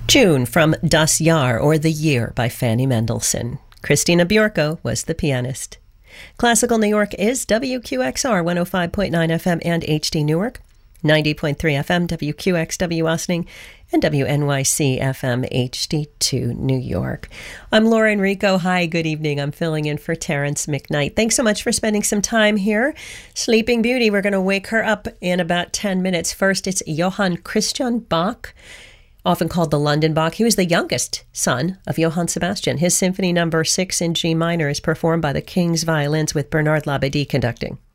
June from Das Jahr, or The Year, by Fanny Mendelssohn. Christina Bjorko was the pianist. Classical New York is WQXR 105.9 FM and HD Newark, 90.3 FM WQXW Austining, and WNYC FM HD2 New York. I'm Laura Enrico. Hi, good evening. I'm filling in for Terrence McKnight. Thanks so much for spending some time here. Sleeping Beauty, we're going to wake her up in about 10 minutes. First, it's Johann Christian Bach, often called the London Bach. He was the youngest son of Johann Sebastian. His Symphony No. 6 in G minor is performed by the King's Violins with Bernard Labadie conducting.